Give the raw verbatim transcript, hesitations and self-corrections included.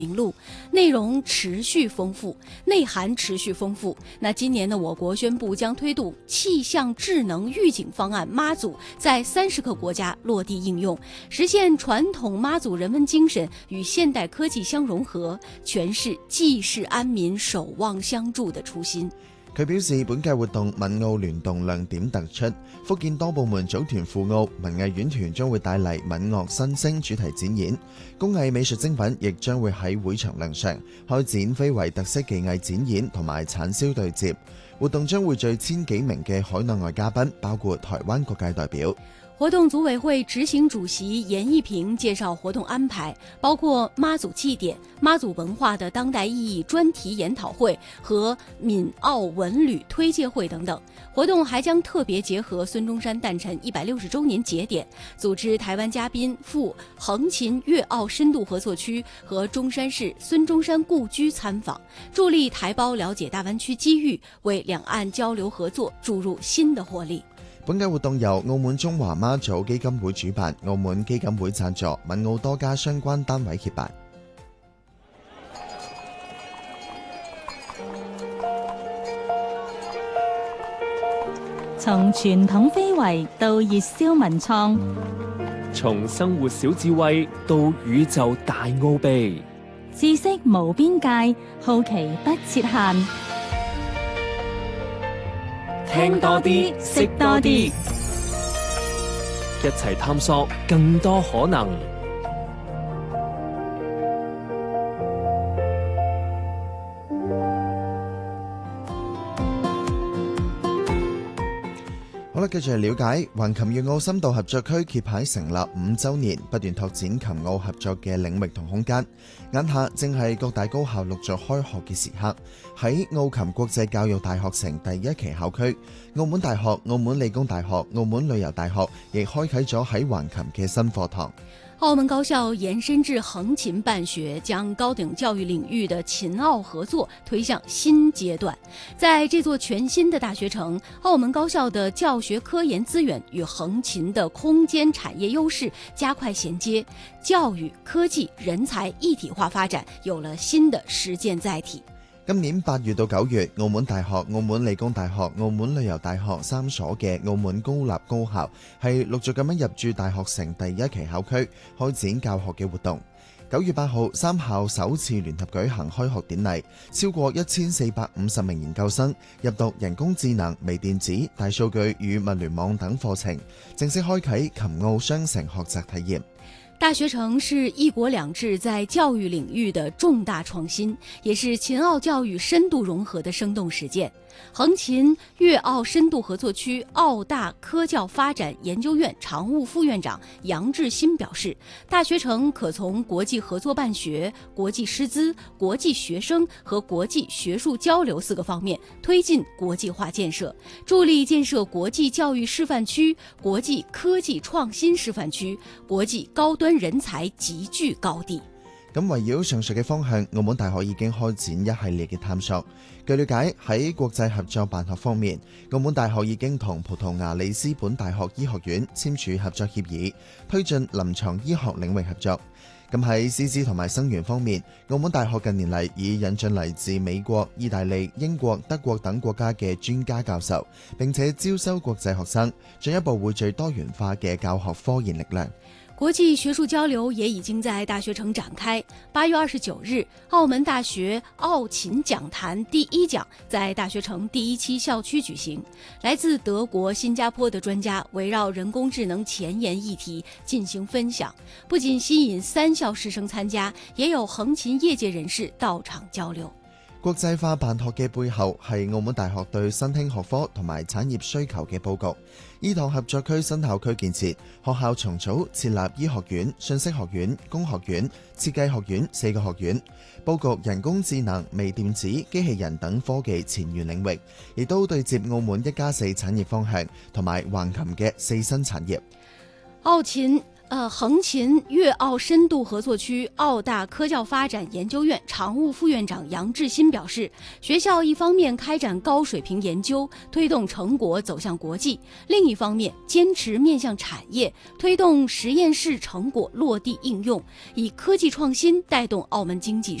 名录，内容持续丰富，内涵持续丰富。那今年呢，我国宣布将推动气象智能预警方案妈祖在三十个国家落地应用，实现传统妈祖人文精神与现代科技相融合，诠釋濟世安民、守望相助的初心。 佢表示，本屆活動閩澳聯動亮點突出，福建多部門組團赴澳，文藝院團將會帶嚟閩樂新聲主題展演，工藝美術精品亦將會喺會場亮相，開展非遺特色技藝展演同埋產銷對接。活動將會聚千幾名嘅海內外嘉賓，包括台灣各界代表。 活動組委會執行主席嚴義平介紹活動安排，包括媽祖祭典、媽祖文化的當代意義專題研討會和閩澳文旅推介會等等。活動還將特別結合孫中山誕辰一百六十周年節點，組織台灣嘉賓赴橫琴粵澳深度合作區和中山市孫中山故居參訪，助力台胞了解大灣區機遇，為兩岸交流合作注入新的活力。 本屆活動由澳門中華媽祖基金會主辦，澳門基金會贊助，閩澳多家相關單位協辦。 從傳統非遺到熱銷文創， 從生活小智慧到宇宙大奧秘， 知識無邊界，好奇不設限。 聽多啲，識多啲，一齊探索更多可能。 好啦，繼續嚟了解橫琴粵澳深度合作區揭牌成立五週年，不斷拓展琴澳合作嘅領域同空間。眼下正係各大高校陸續開學嘅時刻，喺澳琴國際教育大學城第一期校區，澳門大學、澳門理工大學、澳門旅遊大學亦開啟咗喺橫琴嘅新課堂。 澳門高校延伸至橫琴辦學，將高等教育領域的秦澳合作推向新階段。在這座全新的大學城，澳門高校的教學科研資源與橫琴的空間產業優勢加快銜接，教育、科技、人才一體化發展有了新的實踐載體。 今年八月到九月，澳門大學、澳門理工大學、澳門旅遊大學三所嘅澳門公立高校係陸續咁樣入駐大學城第一期校區，開展教學嘅活動。九月八號，三校首次聯合舉行開學典禮，超過一千四百五十名研究生入讀人工智能、微電子、大數據與物聯網等課程，正式開啟琴澳雙城學習體驗。 大學城是一國兩制在教育領域的重大創新，也是秦澳教育深度融合的生動實踐。橫琴粵澳深度合作區澳大科教發展研究院常務副院長楊志新表示，大學城可從國際合作辦學、國際師資、國際學生和國際學術交流四個方面推進國際化建設，助力建設國際教育示範區、國際科技創新示範區、國際高端人才集聚高地。 咁圍繞上述嘅方向，澳門大學已經開展一系列嘅探索。據了解，喺國際合作辦學方面，澳門大學已經同葡萄牙里斯本大學醫學院簽署合作協議，推進臨床醫學領域合作。咁喺師資同埋生源方面，澳門大學近年嚟已引進嚟自美國、意大利、英國、德國等國家嘅專家教授，並且招收國際學生，進一步匯聚多元化嘅教學科研力量。 國際學術交流也已經在大學城展開。八月二十九日，澳門大學澳琴講壇第一講在大學城第一期校區舉行。來自德國、新加坡的專家圍繞人工智能前沿議題進行分享，不僅吸引三校師生參加，也有橫琴業界人士到場交流。 國際化辦學嘅背後係澳門大學對新興學科同埋產業需求嘅佈局。依檔合作區新校區建設，學校重組設立醫學院、信息學院、工學院、設計學院四個學院，佈局人工智能、微電子、機器人等科技前沿領域，亦都對接澳門一加四產業方向同埋橫琴嘅四新產業。 澳琴呃，横琴粤澳深度合作区澳大科教发展研究院常务副院长杨志新表示，学校一方面开展高水平研究，推动成果走向国际，另一方面坚持面向产业，推动实验室成果落地应用，以科技创新带动澳门经济